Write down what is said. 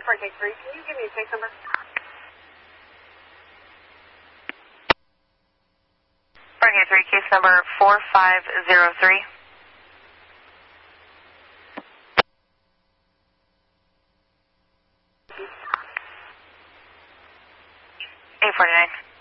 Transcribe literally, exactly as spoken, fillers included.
for case three. Can you give me a case number? For case three, case number four five zero three. eight forty-nine.